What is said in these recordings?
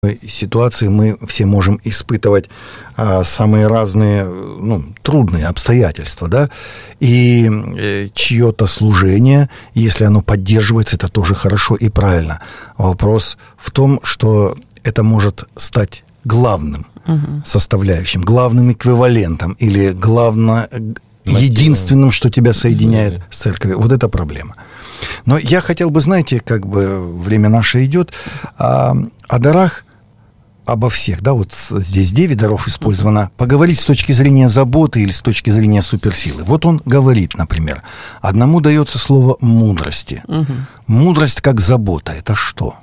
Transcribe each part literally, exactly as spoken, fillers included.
ситуации мы все можем испытывать а, самые разные, ну, трудные обстоятельства, да, и э, чье-то служение, если оно поддерживается, это тоже хорошо и правильно. Вопрос в том, что это может стать главным угу. составляющим, главным эквивалентом или главное, единственным, что тебя соединяет с церковью. Вот это проблема. Но я хотел бы, знаете, как бы время наше идет, о, о дарах, обо всех, да, вот здесь девять даров использовано, поговорить с точки зрения заботы или с точки зрения суперсилы. Вот он говорит, например, одному дается слово мудрости. Угу. Мудрость как забота, это что?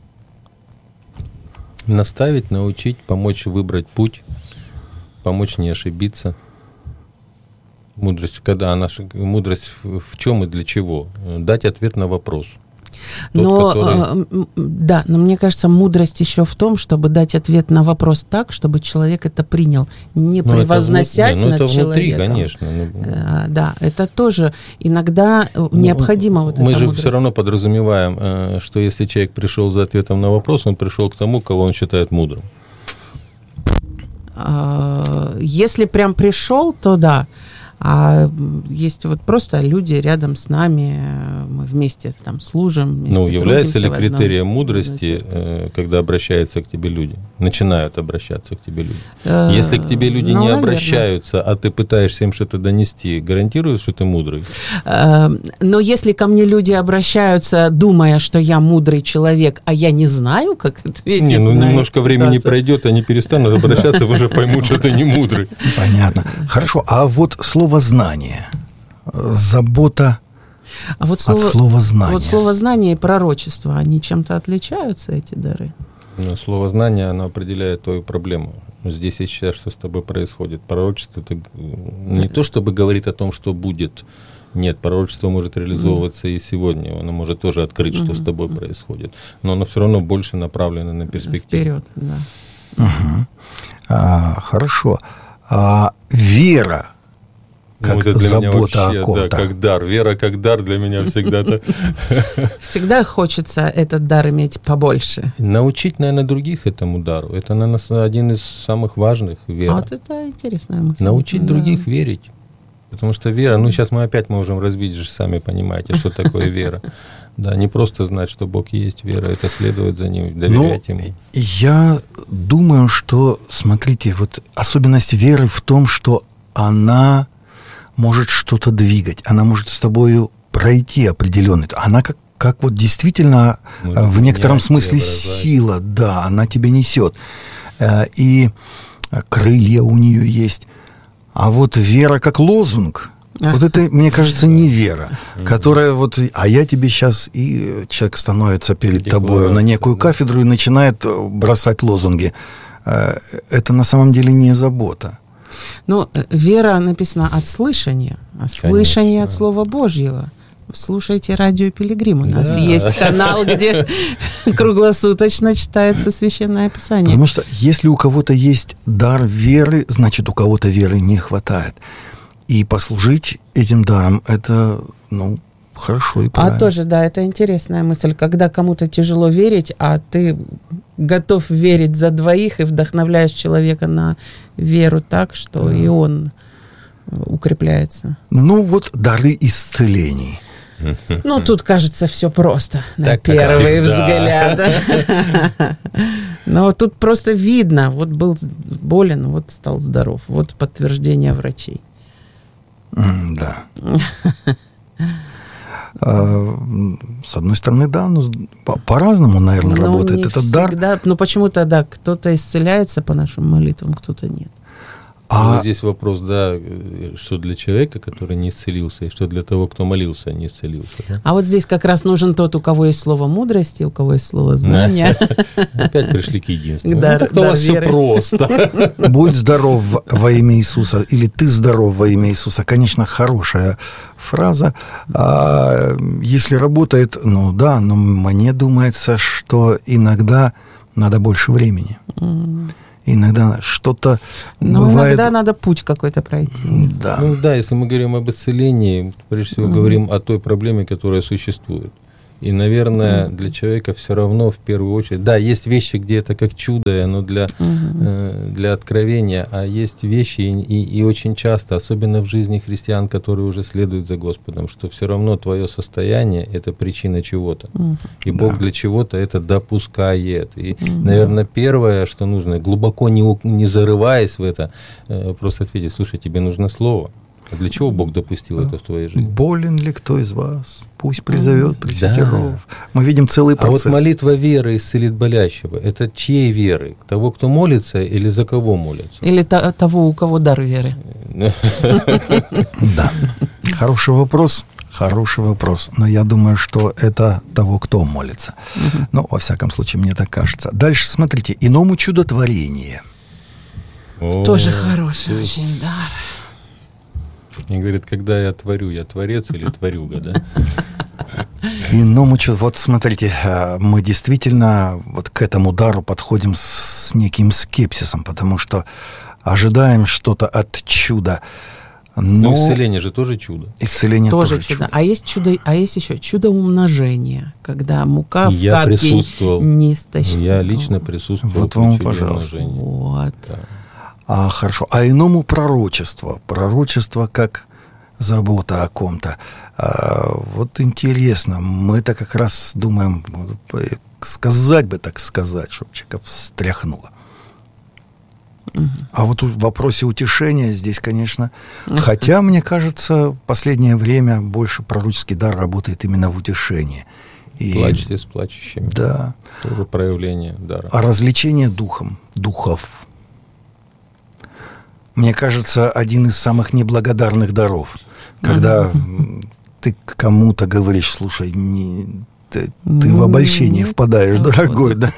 Наставить, научить, помочь выбрать путь, помочь не ошибиться. Мудрость, когда она, мудрость в чем и для чего? Дать ответ на вопрос. Тот, но, который... да, но мне кажется, мудрость еще в том, чтобы дать ответ на вопрос так, чтобы человек это принял, не ну, превозносясь это, над ну, это человеком. Внутри, конечно. Да, это тоже иногда ну, необходимо вот мы эта же мудрость. Все равно подразумеваем, что если человек пришел за ответом на вопрос, он пришел к тому, кого он считает мудрым. Если прям пришел, то да. А есть вот просто люди рядом с нами, мы вместе там служим. Вместе ну, является ли критерием одном, мудрости, э, когда обращаются к тебе люди, начинают обращаться к тебе люди? Э, Если к тебе люди ну, не наверное. обращаются, а ты пытаешься им что-то донести, гарантирует, что ты мудрый? Э, но если ко мне люди обращаются, думая, что я мудрый человек, а я не знаю, как ответить не, ну, на немножко времени пройдет, они перестанут обращаться, вы уже поймут, что ты не мудрый. Понятно. Хорошо, а вот слово Слово знание, забота а вот слово, от слова знания. Вот слово знание и пророчество, они чем-то отличаются, эти дары? Ну, слово знание, оно определяет твою проблему. Здесь и сейчас, что с тобой происходит. Пророчество это не то, чтобы говорит о том, что будет. Нет, пророчество может реализовываться mm. и сегодня. Оно может тоже открыть, что mm-hmm. с тобой происходит. Но оно все равно больше направлено на перспективу. Вперед, да. Угу. А, хорошо. А, вера. Как ну, это для забота меня вообще, о ком-то. Да, как дар. Вера как дар для меня всегда-то. Всегда хочется этот дар иметь побольше. Научить, наверное, других этому дару. Это, наверное, один из самых важных вера. А вот это интересная мысль. Научить да. других верить. Потому что вера, ну сейчас мы опять можем развить, же сами понимаете, что такое вера. Да, не просто знать, что Бог есть, вера, это следовать за Ним, доверять ну, Ему. Я думаю, что, смотрите, вот особенность веры в том, что она может что-то двигать, она может с тобою пройти определенный. Она как, как вот действительно может, в некотором смысле сила, да, она тебя несет. И крылья у нее есть. А вот вера как лозунг, вот это, мне кажется, не вера, которая вот, а я тебе сейчас, и человек становится перед тобой на некую кафедру и начинает бросать лозунги. Это на самом деле не забота. Ну, вера написана от слышания, а слышание от Слова Божьего. Слушайте радио Пилигрим. У нас да. есть канал, где круглосуточно читается Священное Писание. Потому что если у кого-то есть дар веры, значит, у кого-то веры не хватает. И послужить этим даром, это, ну, хорошо и правильно. А тоже, да, это интересная мысль. Когда кому-то тяжело верить, а ты готов верить за двоих и вдохновляешь человека на веру так, что да. и он укрепляется. Ну, вот дары исцелений. Ну, тут, кажется, все просто на так, первый взгляд. Но тут просто видно, вот был болен, вот стал здоров. Вот подтверждение врачей. Да. С одной стороны, да, но по-разному, наверное, но работает этот всегда, дар. Но почему-то, да, кто-то исцеляется по нашим молитвам, кто-то нет. А здесь вопрос, да, что для человека, который не исцелился, и что для того, кто молился, не исцелился. Да? А вот здесь как раз нужен тот, у кого есть слово мудрости, у кого есть слово знания. Опять пришли к единству. Так-то у вас все просто. Будь здоров во имя Иисуса, или ты здоров во имя Иисуса. Конечно, хорошая фраза. Если работает, ну да, но мне думается, что иногда надо больше времени. Иногда что-то Но бывает... иногда надо путь какой-то пройти. Да. Ну да, если мы говорим об исцелении, прежде всего mm-hmm. говорим о той проблеме, которая существует. И, наверное, для человека все равно в первую очередь, да, есть вещи, где это как чудо, и оно для, uh-huh. э, для откровения, а есть вещи, и, и, и очень часто, особенно в жизни христиан, которые уже следуют за Господом, что все равно твое состояние – это причина чего-то. Uh-huh. И Бог да. для чего-то это допускает. И, uh-huh. наверное, первое, что нужно, глубоко не, не зарываясь в это, э, просто ответить: слушай, тебе нужно слово. А для чего Бог допустил это в твоей жизни? Болен ли кто из вас? Пусть призовет пресвитеров. Да. Мы видим целый процесс. А вот молитва веры исцелит болящего. Это чьей веры? Того, кто молится, или за кого молится? Или то, того, у кого дар веры? Да. Хороший вопрос. Хороший вопрос. Но я думаю, что это того, кто молится. Ну, во всяком случае, мне так кажется. Дальше, смотрите. Иному чудотворение. Тоже хороший очень дар. И говорит, когда я творю, я творец или творюга, да? Иному чудо. Вот смотрите, мы действительно вот к этому дару подходим с неким скепсисом, потому что ожидаем что-то от чуда. Но, но исцеление же тоже чудо. Исцеление тоже, тоже чудо. чудо. А есть чудо, а есть еще чудо умножения, когда мука в я катке присутствовал. Не истощится. Я лично присутствовал. Вот вам, пожалуйста. Вот. Да. А, хорошо. А иному пророчество. Пророчество как забота о ком-то. А, вот интересно. Мы-то как раз думаем, сказать бы так сказать, чтобы человека встряхнуло. Угу. А вот в вопросе утешения здесь, конечно... Угу. Хотя, мне кажется, в последнее время больше пророческий дар работает именно в утешении. И, плачьте с плачущими. Да. Тоже проявление дара. А развлечение духом, духов... Мне кажется, один из самых неблагодарных даров, когда uh-huh. ты кому-то говоришь: слушай, не, ты, ты в обольщение впадаешь, дорогой, да?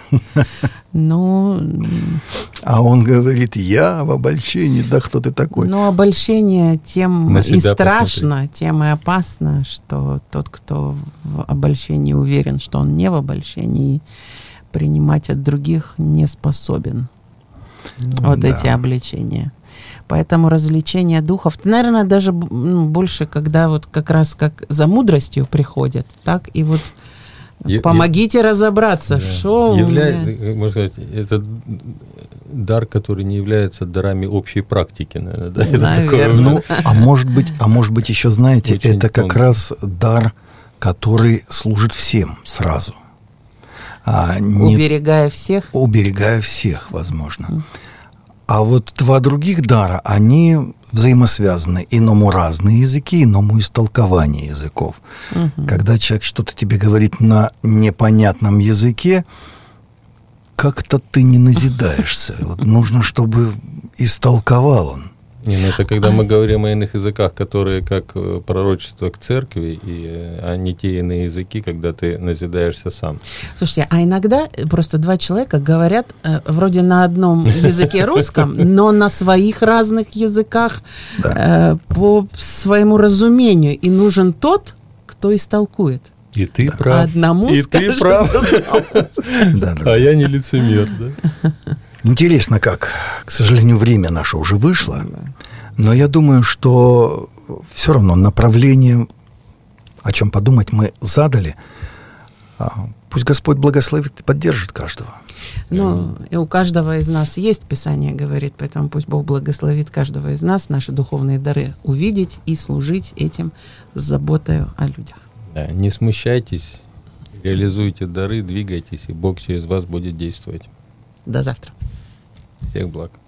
Ну, а он говорит: я в обольщении, да кто ты такой? Ну, обольщение тем и страшно, посмотреть. Тем и опасно, что тот, кто в обольщении уверен, что он не в обольщении, принимать от других не способен. Вот да. эти обличения. Поэтому развлечение духов, наверное, даже ну, больше, когда вот как раз как за мудростью приходят, так и вот я, помогите я, разобраться, что да. Явля... Можно сказать, это дар, который не является дарами общей практики, наверное, да? Это такое... Ну, а может быть, а может быть еще, знаете, очень это как тонко. Раз дар, который служит всем сразу. А не... Уберегая всех? Уберегая всех, возможно. Mm. А вот два других дара, они взаимосвязаны. Иному разные языки, иному истолкование языков. Угу. Когда человек что-то тебе говорит на непонятном языке, как-то ты не назидаешься. Вот нужно, чтобы истолковал он. Не, ну это когда мы говорим о иных языках, которые как пророчество к церкви, и, а не те иные языки, когда ты назидаешься сам. Слушайте, а иногда просто два человека говорят э, вроде на одном языке русском, но на своих разных языках э, по своему разумению. И нужен тот, кто истолкует. И ты да. прав. Одному и скажет, ты прав. А я не лицемер, да? Интересно как. К сожалению, время наше уже вышло. Но я думаю, что все равно направление, о чем подумать, мы задали. Пусть Господь благословит и поддержит каждого. Ну, и у каждого из нас есть Писание, говорит, поэтому пусть Бог благословит каждого из нас, наши духовные дары увидеть и служить этим с заботой о людях. Да, не смущайтесь, реализуйте дары, двигайтесь, и Бог через вас будет действовать. До завтра. Всех благ.